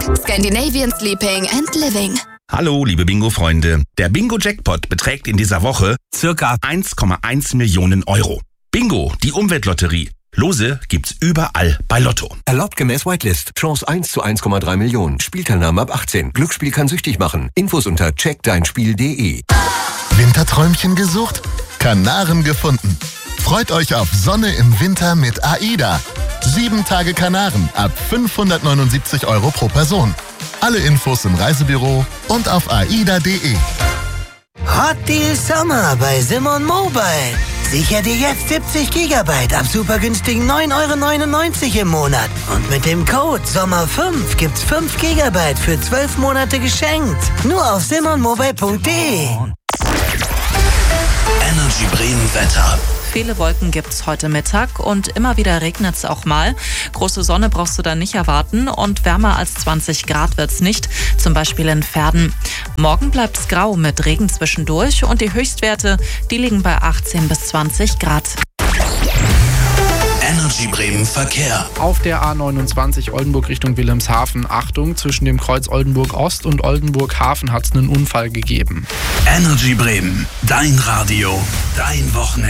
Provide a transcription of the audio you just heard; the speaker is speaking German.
Scandinavian Sleeping and Living. Hallo, liebe Bingo-Freunde. Der Bingo-Jackpot beträgt in dieser Woche circa 1,1 Millionen Euro. Bingo, die Umweltlotterie. Lose gibt's überall bei Lotto. Erlaubt gemäß Whitelist. Chance 1 zu 1,3 Millionen. Spielteilnahme ab 18. Glücksspiel kann süchtig machen. Infos unter checkdeinspiel.de. Winterträumchen gesucht? Kanaren gefunden. Freut euch auf Sonne im Winter mit AIDA. 7 Tage Kanaren ab 579 Euro pro Person. Alle Infos im Reisebüro und auf aida.de. Hot Deal Sommer bei Simon Mobile. Sicher dir jetzt 70 GB ab super günstigen 9,99 € im Monat. Und mit dem Code SOMMER5 gibt's 5 GB für 12 Monate geschenkt. Nur auf simonmobile.de. Energy Bremen Wetter. Viele Wolken gibt's heute Mittag und immer wieder regnet's auch mal. Große Sonne brauchst du dann nicht erwarten und wärmer als 20 Grad wird's nicht, zum Beispiel in Verden. Morgen bleibt's grau mit Regen zwischendurch und die Höchstwerte, die liegen bei 18 bis 20 Grad. Energy Bremen Verkehr. Auf der A29 Oldenburg Richtung Wilhelmshaven. Achtung, zwischen dem Kreuz Oldenburg Ost und Oldenburg Hafen hat es einen Unfall gegeben. Energy Bremen, dein Radio, dein Wochenende.